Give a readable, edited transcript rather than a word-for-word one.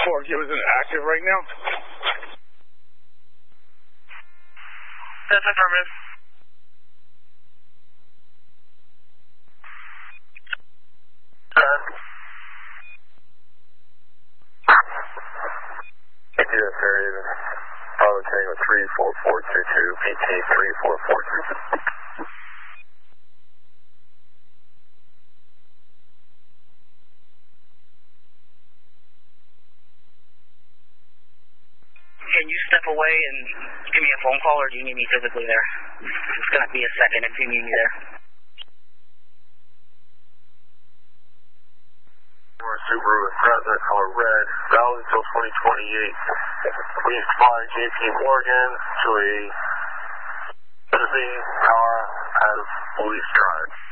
4Q isn't active right now? That's affirmative. Yes, area. Bravo Tango 34422, PT 34422. Can you step away and give me a phone call, or do you need me physically there? It's going to be a second if you need me there. Subaru with President, color red, valid until 2028. Please fly JP Morgan to a Tennessee Tower out of Police Drive.